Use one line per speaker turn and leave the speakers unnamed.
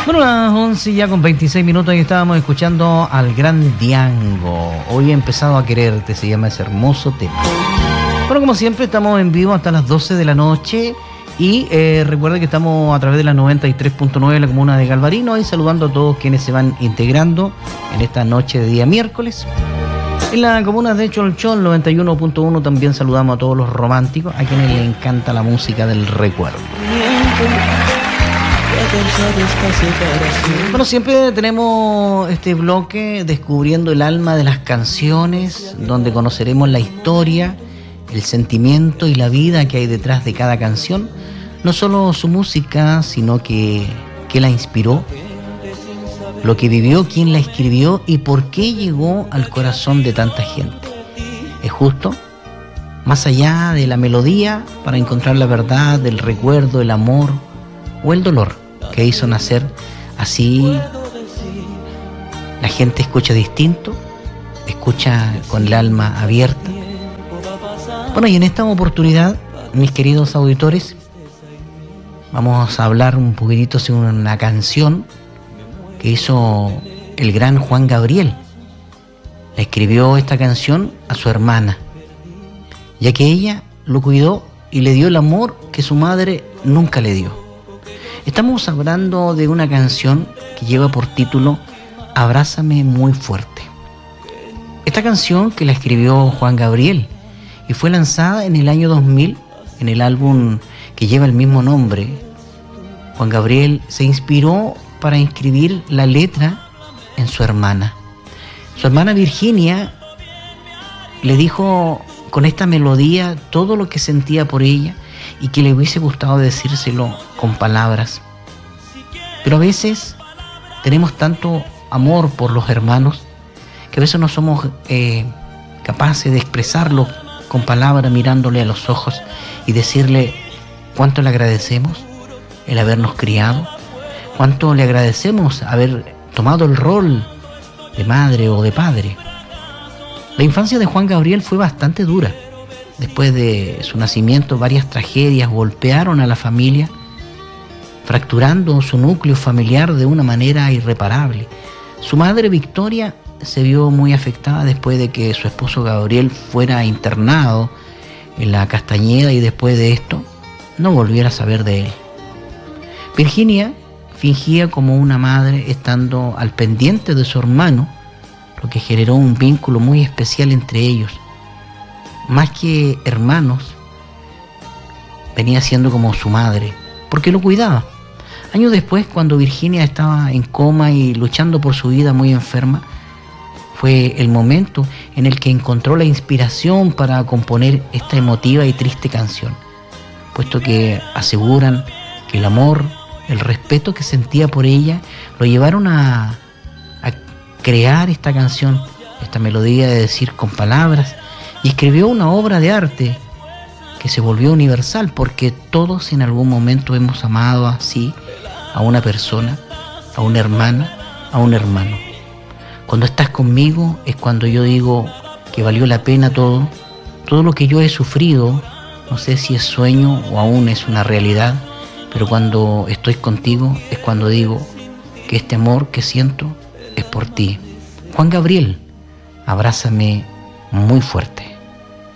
Bueno, las 11 ya con 26 minutos y estábamos escuchando al Gran Diango. Hoy he empezado a quererte, se llama ese hermoso tema. Bueno, como siempre estamos en vivo hasta las 12 de la noche y recuerden que estamos a través de la 93.9 de la comuna de Galvarino y saludando a todos quienes se van integrando en esta noche de día miércoles. En la comuna de Cholchol 91.1 también saludamos a todos los románticos, a quienes les encanta la música del recuerdo. Bueno, siempre tenemos este bloque descubriendo el alma de las canciones, donde conoceremos la historia, el sentimiento y la vida que hay detrás de cada canción. No solo su música, sino que la inspiró, lo que vivió, quién la escribió y por qué llegó al corazón de tanta gente. Es justo, más allá de la melodía, para encontrar la verdad del recuerdo, el amor o el dolor que hizo nacer así. La gente escucha distinto, escucha con el alma abierta. Bueno, y en esta oportunidad, mis queridos auditores, vamos a hablar un poquitito sobre una canción que hizo el gran Juan Gabriel. Le escribió esta canción a su hermana, ya que ella lo cuidó y le dio el amor que su madre nunca le dio. Estamos hablando de una canción que lleva por título Abrázame muy fuerte. Esta canción que la escribió Juan Gabriel y fue lanzada en el año 2000 en el álbum que lleva el mismo nombre. Juan Gabriel se inspiró para inscribir la letra en su hermana. Su hermana Virginia le dijo con esta melodía todo lo que sentía por ella y que le hubiese gustado decírselo con palabras. Pero a veces tenemos tanto amor por los hermanos que a veces no somos capaces de expresarlo con palabras, mirándole a los ojos y decirle cuánto le agradecemos el habernos criado, cuánto le agradecemos haber tomado el rol de madre o de padre. La infancia de Juan Gabriel fue bastante dura. Después de su nacimiento, varias tragedias golpearon a la familia, fracturando su núcleo familiar de una manera irreparable. Su madre, Victoria, se vio muy afectada después de que su esposo Gabriel fuera internado en la Castañeda y después de esto no volviera a saber de él. Virginia fingía como una madre estando al pendiente de su hermano, lo que generó un vínculo muy especial entre ellos. Más que hermanos, venía siendo como su madre, porque lo cuidaba. Años después, cuando Virginia estaba en coma y luchando por su vida muy enferma, fue el momento en el que encontró la inspiración para componer esta emotiva y triste canción, puesto que aseguran que el amor, el respeto que sentía por ella, lo llevaron a crear esta canción, esta melodía de decir con palabras, y escribió una obra de arte que se volvió universal, porque todos en algún momento hemos amado así a una persona, a una hermana, a un hermano. Cuando estás conmigo es cuando yo digo que valió la pena todo lo que yo he sufrido, no sé si es sueño o aún es una realidad, pero cuando estoy contigo es cuando digo que este amor que siento es por ti. Juan Gabriel, abrázame muy fuerte.